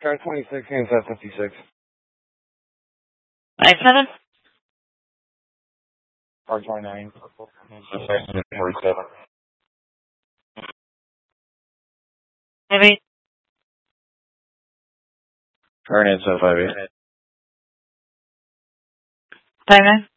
Car 26 and 56. 97? Car 29. 47. Maybe. Car 958. 59?